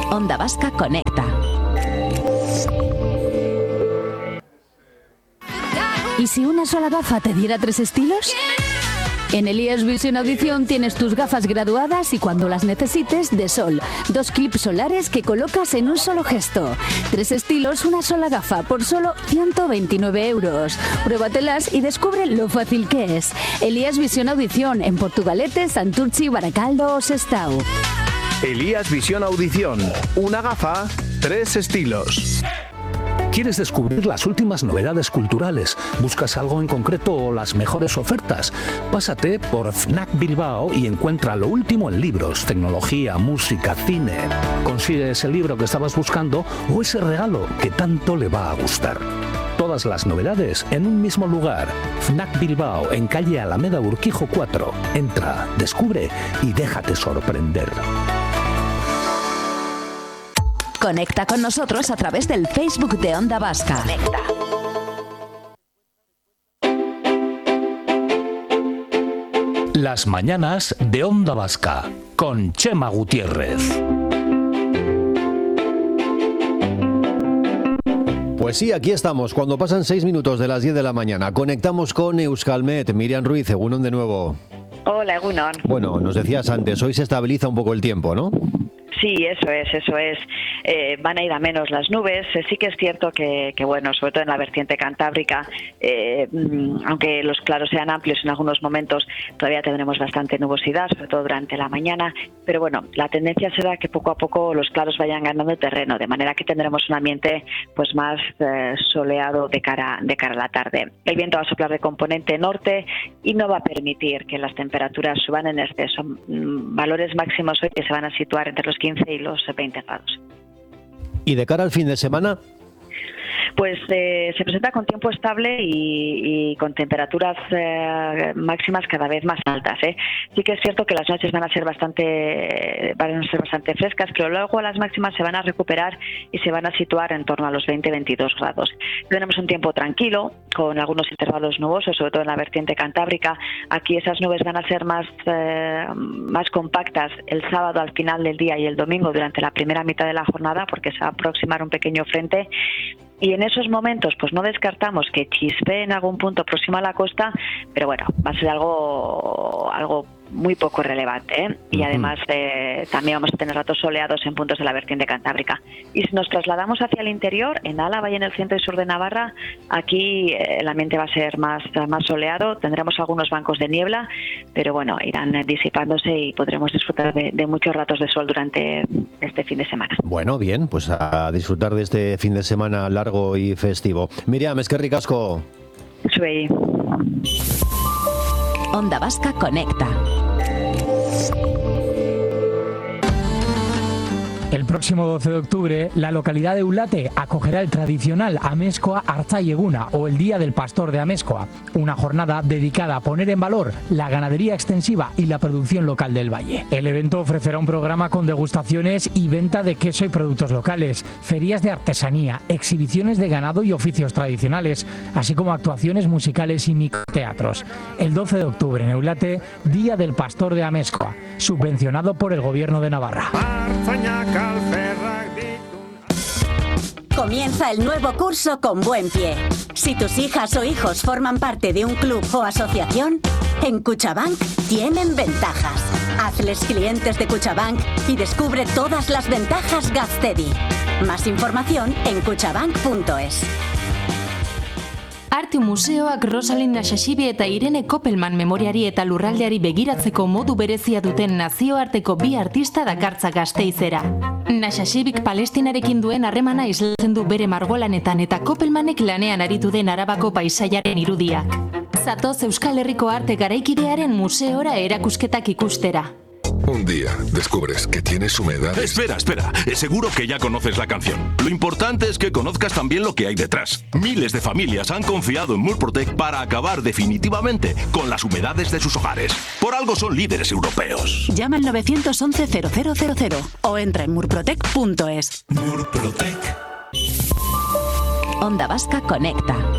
Onda Vasca Conecta. ¿Y si una sola gafa te diera 3 estilos? En Elías Visión Audición tienes tus gafas graduadas y cuando las necesites, de sol. 2 clips solares que colocas en un solo gesto. 3 estilos, una sola gafa por solo 129 euros. Pruébatelas y descubre lo fácil que es. Elías Visión Audición en Portugalete, Santurchi, Baracaldo o Sestao. Elías Visión Audición. Una gafa, 3 estilos. ¿Quieres descubrir las últimas novedades culturales? ¿Buscas algo en concreto o las mejores ofertas? Pásate por Fnac Bilbao y encuentra lo último en libros, tecnología, música, cine. Consigue ese libro que estabas buscando o ese regalo que tanto le va a gustar. Todas las novedades en un mismo lugar. Fnac Bilbao, en calle Alameda Urquijo 4. Entra, descubre y déjate sorprender. Conecta con nosotros a través del Facebook de Onda Vasca. Conecta. Las mañanas de Onda Vasca con Chema Gutiérrez. Pues sí, aquí estamos, cuando pasan 6 minutos de las 10 de la mañana. Conectamos con Euskalmet. Miriam Ruiz, Egunon de nuevo. Hola, Egunon. Bueno, nos decías antes, hoy se estabiliza un poco el tiempo, ¿no? Sí, eso es. Van a ir a menos las nubes. Sí que es cierto que bueno, sobre todo en la vertiente cantábrica, aunque los claros sean amplios en algunos momentos, todavía tendremos bastante nubosidad, sobre todo durante la mañana. Pero bueno, la tendencia será que poco a poco los claros vayan ganando terreno, de manera que tendremos un ambiente pues más soleado de cara a la tarde. El viento va a soplar de componente norte y no va a permitir que las temperaturas suban en exceso. Valores máximos hoy que se van a situar entre los 15 y los 20 grados. ¿Y de cara al fin de semana? Pues se presenta con tiempo estable y con temperaturas máximas cada vez más altas. Sí que es cierto que las noches van a ser bastante frescas, pero luego las máximas se van a recuperar y se van a situar en torno a los 20-22 grados. Tenemos un tiempo tranquilo, con algunos intervalos nubosos, sobre todo en la vertiente cantábrica. Aquí esas nubes van a ser más compactas el sábado al final del día y el domingo durante la primera mitad de la jornada, porque se va a aproximar un pequeño frente. Y en esos momentos, pues no descartamos que chispee en algún punto próximo a la costa, pero bueno, va a ser algo muy poco relevante, Y además también vamos a tener ratos soleados en puntos de la vertiente cantábrica. Y si nos trasladamos hacia el interior, en Álava y en el centro y sur de Navarra, aquí el ambiente va a ser más soleado, tendremos algunos bancos de niebla, pero bueno, irán disipándose y podremos disfrutar de muchos ratos de sol durante este fin de semana. Bueno, bien, pues a disfrutar de este fin de semana largo y festivo. Miriam, eskerrik asko. Zuei. Onda Vasca Conecta. El próximo 12 de octubre, la localidad de Eulate acogerá el tradicional Amezkoa Artzai-eguna, o el Día del Pastor de Amezkoa, una jornada dedicada a poner en valor la ganadería extensiva y la producción local del valle. El evento ofrecerá un programa con degustaciones y venta de queso y productos locales, ferias de artesanía, exhibiciones de ganado y oficios tradicionales, así como actuaciones musicales y microteatros. El 12 de octubre en Eulate, Día del Pastor de Amezkoa, subvencionado por el Gobierno de Navarra. Comienza el nuevo curso con buen pie. Si tus hijas o hijos forman parte de un club o asociación, en Kutxabank tienen ventajas. Hazles clientes de Kutxabank y descubre todas las ventajas Gaztedi. Más información en kutxabank.es. Arte museoak Rosalind Nashashibi eta Irene Koppelman memoriari eta lurraldeari begiratzeko modu berezia duten nazioarteko 2 artista dakartza Gasteizera. Nashashibik Palestinarekin duen harremana islatzen du bere margolanetan eta Koppelmanek lanean aritu den Arabako paisaiaren irudiak. Zatoz Euskal Herriko arte garaikidearen museora erakusketak ikustera. Un día descubres que tienes humedades. Espera. Seguro que ya conoces la canción. Lo importante es que conozcas también lo que hay detrás. Miles de familias han confiado en Murprotec para acabar definitivamente con las humedades de sus hogares. Por algo son líderes europeos. Llama al 911-0000 o entra en murprotec.es. Murprotec. Onda Vasca Conecta.